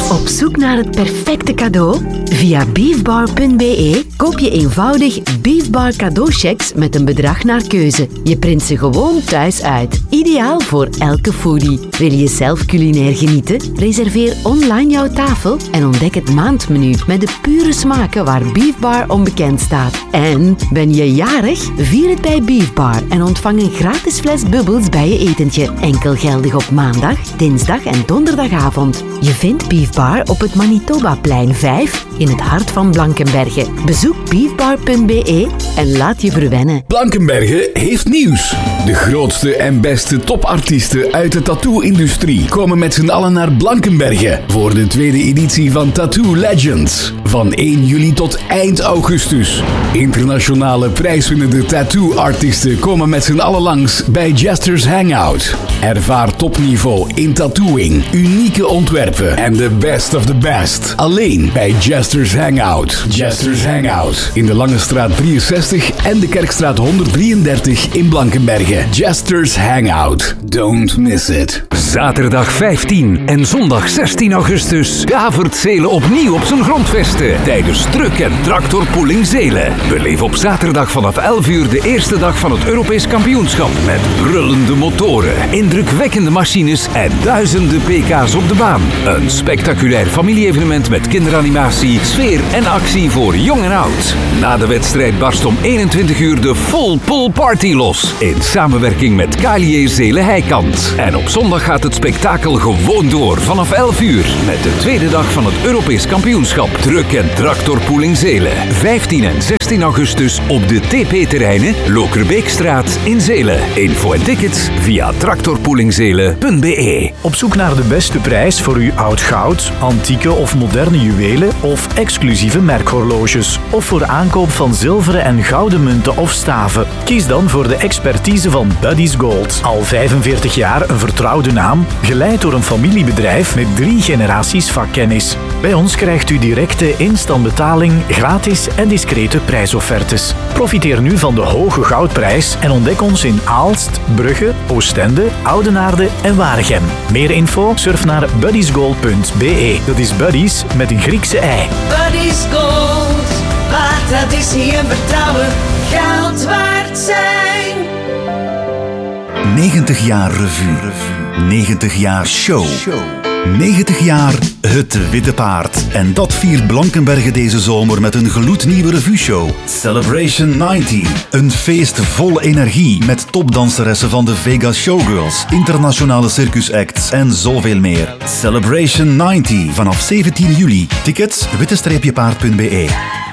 Op zoek naar het perfecte cadeau? Via beefbar.be koop je eenvoudig Beefbar cadeauchecks met een bedrag naar keuze. Je print ze gewoon thuis uit. Ideaal voor elke foodie. Wil je zelf culinair genieten? Reserveer online jouw tafel en ontdek het maandmenu met de pure smaken waar Beefbar onbekend staat. En ben je jarig? Vier het bij Beefbar en ontvang een gratis fles bubbels bij je etentje. Enkel geldig op maandag, dinsdag en donderdagavond. Je vindt Beefbar op het Manitobaplein 5 in het hart van Blankenberge. Bezoek beefbar.be en laat je verwennen. Blankenberge heeft nieuws. De grootste en beste topartiesten uit de tattoo-industrie komen met z'n allen naar Blankenberge voor de tweede editie van Tattoo Legends. Van 1 juli tot eind augustus. Internationale prijswinnende tattoo-artiesten komen met z'n allen langs bij Jesters Hangout. Ervaar topniveau in tattooing, unieke ontwerpen en de best of the best. Alleen bij Jesters Hangout. Jesters Hangout. In de Langestraat 63 en de Kerkstraat 133 in Blankenberge. Jesters Hangout. Don't miss it. Zaterdag 15 en zondag 16 augustus davert Zelen opnieuw op zijn grondvesten tijdens Truck en Tractorpooling Zelen. Beleef op zaterdag vanaf 11 uur de eerste dag van het Europees kampioenschap met brullende motoren, indrukwekkende machines en duizenden pk's op de baan. Een spectaculair familie-evenement met kinderanimatie, sfeer en actie voor jong en oud. Na de wedstrijd barst om 21 uur de Full Pool Party los in samenwerking met KLJ Zelen Heikant. En op zondag gaat het spektakel gewoon door vanaf 11 uur met de tweede dag van het Europees kampioenschap Truck en Tractorpooling Zelen. 15 en 16 augustus op de TP-terreinen Lokerbeekstraat in Zelen. Info en tickets via tractorpoolingzelen.be. Op zoek naar de beste prijs voor uw oud goud, antieke of moderne juwelen of exclusieve merkhorloges. Of voor aankoop van zilveren en gouden munten of staven. Kies dan voor de expertise van Buddy's Gold. Al 45 jaar een vertrouwde naam, geleid door een familiebedrijf met 3 generaties vakkennis. Bij ons krijgt u directe instantbetaling, gratis en discrete prijsoffertes. Profiteer nu van de hoge goudprijs en ontdek ons in Aalst, Brugge, Oostende, Oudenaarde en Waregem. Meer info? Surf naar buddysgold.be. Dat is Buddies met een Griekse ei. Buddy's Gold, waar traditie en vertrouwen geld waard zijn. 90 jaar revue. 90 jaar show. 90 jaar Het Witte Paard. En dat viert Blankenberge deze zomer met een gloednieuwe revueshow. Celebration 90. Een feest vol energie met topdanseressen van de Vegas Showgirls, internationale circusacts en zoveel meer. Celebration 90 vanaf 17 juli. Tickets witte-paard.be.